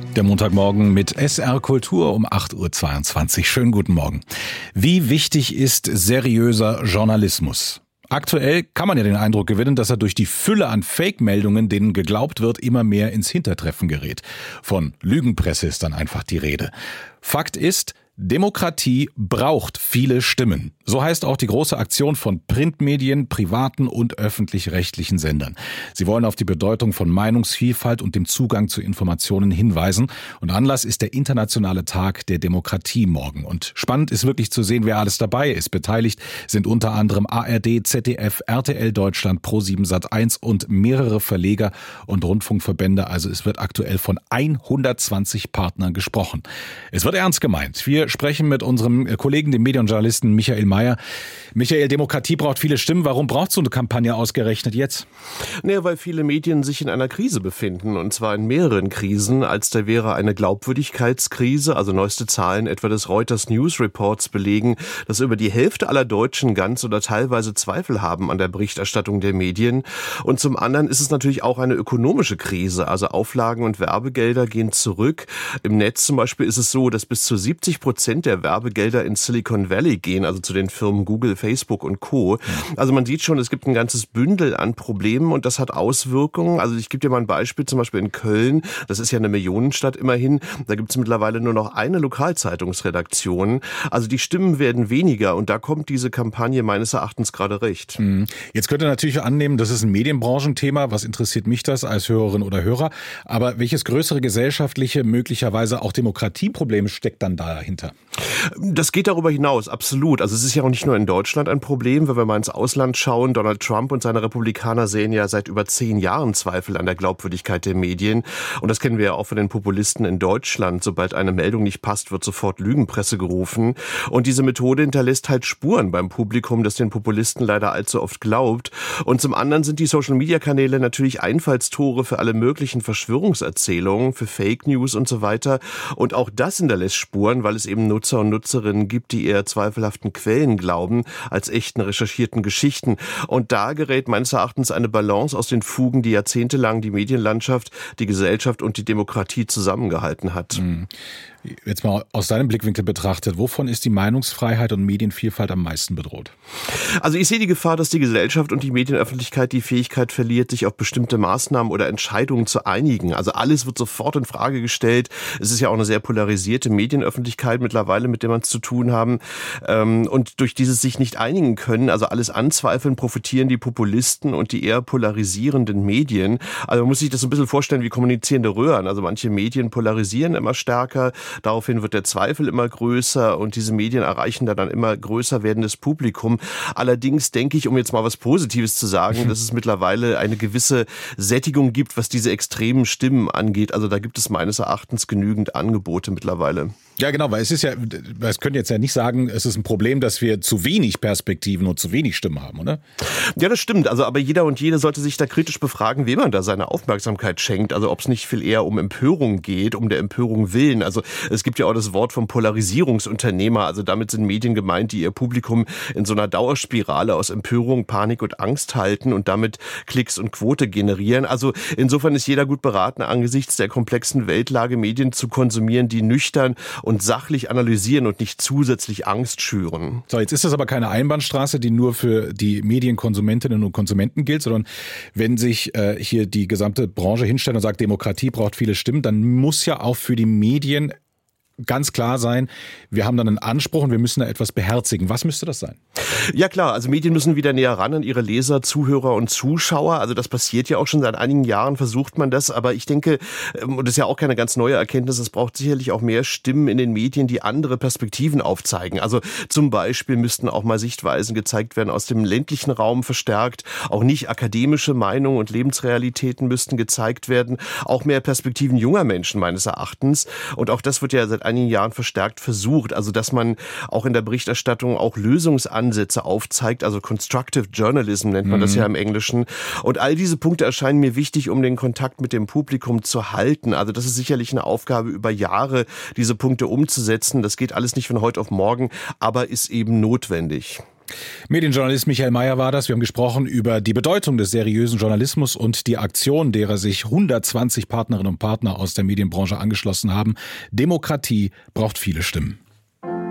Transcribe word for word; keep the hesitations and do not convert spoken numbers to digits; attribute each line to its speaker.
Speaker 1: Der Montagmorgen mit S R Kultur um acht Uhr zweiundzwanzig. Schönen guten Morgen. Wie wichtig ist seriöser Journalismus? Aktuell kann man ja den Eindruck gewinnen, dass er durch die Fülle an Fake-Meldungen, denen geglaubt wird, immer mehr ins Hintertreffen gerät. Von Lügenpresse ist dann einfach die Rede. Fakt ist, Demokratie braucht viele Stimmen. So heißt auch die große Aktion von Printmedien, privaten und öffentlich-rechtlichen Sendern. Sie wollen auf die Bedeutung von Meinungsvielfalt und dem Zugang zu Informationen hinweisen. Und Anlass ist der internationale Tag der Demokratie morgen. Und spannend ist wirklich zu sehen, wer alles dabei ist. Beteiligt sind unter anderem A R D, Z D F, R T L Deutschland, ProSieben Sat eins und mehrere Verleger und Rundfunkverbände. Also es wird aktuell von hundertzwanzig Partnern gesprochen. Es wird ernst gemeint. Wir sprechen mit unserem Kollegen, dem Medienjournalisten Michael Mayer. Michael, Demokratie braucht viele Stimmen. Warum braucht so eine Kampagne ausgerechnet jetzt?
Speaker 2: Naja, weil viele Medien sich in einer Krise befinden, und zwar in mehreren Krisen. Als da wäre eine Glaubwürdigkeitskrise, also neueste Zahlen etwa des Reuters News Reports belegen, dass über die Hälfte aller Deutschen ganz oder teilweise Zweifel haben an der Berichterstattung der Medien. Und zum anderen ist es natürlich auch eine ökonomische Krise, also Auflagen und Werbegelder gehen zurück. Im Netz zum Beispiel ist es so, dass bis zu siebzig Prozent der Werbegelder in Silicon Valley gehen, also zu den Firmen Google, Facebook und Co. Also man sieht schon, es gibt ein ganzes Bündel an Problemen und das hat Auswirkungen. Also ich gebe dir mal ein Beispiel, zum Beispiel in Köln, das ist ja eine Millionenstadt immerhin, da gibt es mittlerweile nur noch eine Lokalzeitungsredaktion. Also die Stimmen werden weniger und da kommt diese Kampagne meines Erachtens gerade recht.
Speaker 1: Jetzt könnt ihr natürlich annehmen, das ist ein Medienbranchenthema. Was interessiert mich das als Hörerin oder Hörer? Aber welches größere gesellschaftliche, möglicherweise auch Demokratieproblem steckt dann dahinter?
Speaker 2: Das geht darüber hinaus, absolut. Also es ist ja auch nicht nur in Deutschland ein Problem, wenn wir mal ins Ausland schauen. Donald Trump und seine Republikaner sehen ja seit über zehn Jahren Zweifel an der Glaubwürdigkeit der Medien. Und das kennen wir ja auch von den Populisten in Deutschland. Sobald eine Meldung nicht passt, wird sofort Lügenpresse gerufen. Und diese Methode hinterlässt halt Spuren beim Publikum, das den Populisten leider allzu oft glaubt. Und zum anderen sind die Social-Media-Kanäle natürlich Einfallstore für alle möglichen Verschwörungserzählungen, für Fake News und so weiter. Und auch das hinterlässt Spuren, weil es eben Nutzer und Nutzerinnen gibt, die eher zweifelhaften Quellen glauben als echten recherchierten Geschichten. Und da gerät meines Erachtens eine Balance aus den Fugen, die jahrzehntelang die Medienlandschaft, die Gesellschaft und die Demokratie zusammengehalten hat.
Speaker 1: Jetzt mal aus deinem Blickwinkel betrachtet, wovon ist die Meinungsfreiheit und Medienvielfalt am meisten bedroht?
Speaker 2: Also ich sehe die Gefahr, dass die Gesellschaft und die Medienöffentlichkeit die Fähigkeit verliert, sich auf bestimmte Maßnahmen oder Entscheidungen zu einigen. Also alles wird sofort in Frage gestellt. Es ist ja auch eine sehr polarisierte Medienöffentlichkeit mittlerweile, mit der man es zu tun haben. Und durch dieses sich nicht einigen können, also alles anzweifeln, profitieren die Populisten und die eher polarisierenden Medien. Also man muss sich das ein bisschen vorstellen wie kommunizierende Röhren. Also manche Medien polarisieren immer stärker. Daraufhin wird der Zweifel immer größer und diese Medien erreichen dann ein immer größer werdendes Publikum. Allerdings denke ich, um jetzt mal was Positives zu sagen, dass es mittlerweile eine gewisse Sättigung gibt, was diese extremen Stimmen angeht. Also da gibt es meines Erachtens genügend Angebote mittlerweile.
Speaker 1: Ja, genau, weil es ist ja, es können jetzt ja nicht sagen, es ist ein Problem, dass wir zu wenig Perspektiven und zu wenig Stimmen haben, oder?
Speaker 2: Ja, das stimmt. Also, aber jeder und jede sollte sich da kritisch befragen, wem man da seine Aufmerksamkeit schenkt. Also, ob es nicht viel eher um Empörung geht, um der Empörung willen. Also, es gibt ja auch das Wort vom Polarisierungsunternehmer. Also, damit sind Medien gemeint, die ihr Publikum in so einer Dauerspirale aus Empörung, Panik und Angst halten und damit Klicks und Quote generieren. Also, insofern ist jeder gut beraten, angesichts der komplexen Weltlage Medien zu konsumieren, die nüchtern und sachlich analysieren und nicht zusätzlich Angst schüren.
Speaker 1: So, jetzt ist das aber keine Einbahnstraße, die nur für die Medienkonsumentinnen und Konsumenten gilt, sondern wenn sich äh, hier die gesamte Branche hinstellt und sagt, Demokratie braucht viele Stimmen, dann muss ja auch für die Medien ganz klar sein, wir haben dann einen Anspruch und wir müssen da etwas beherzigen. Was müsste das sein?
Speaker 2: Ja klar, also Medien müssen wieder näher ran an ihre Leser, Zuhörer und Zuschauer. Also das passiert ja auch schon seit einigen Jahren, versucht man das. Aber ich denke, und das ist ja auch keine ganz neue Erkenntnis, es braucht sicherlich auch mehr Stimmen in den Medien, die andere Perspektiven aufzeigen. Also zum Beispiel müssten auch mal Sichtweisen gezeigt werden aus dem ländlichen Raum verstärkt. Auch nicht akademische Meinungen und Lebensrealitäten müssten gezeigt werden. Auch mehr Perspektiven junger Menschen meines Erachtens. Und auch das wird ja seit einigen Jahren verstärkt versucht. Also dass man auch in der Berichterstattung auch Lösungsansätze aufzeigt. Also Constructive Journalism nennt man mhm. das ja im Englischen. Und all diese Punkte erscheinen mir wichtig, um den Kontakt mit dem Publikum zu halten. Also das ist sicherlich eine Aufgabe über Jahre, diese Punkte umzusetzen. Das geht alles nicht von heute auf morgen, aber ist eben notwendig.
Speaker 1: Medienjournalist Michael Mayer war das. Wir haben gesprochen über die Bedeutung des seriösen Journalismus und die Aktion, derer sich hundertzwanzig Partnerinnen und Partner aus der Medienbranche angeschlossen haben. Demokratie braucht viele Stimmen.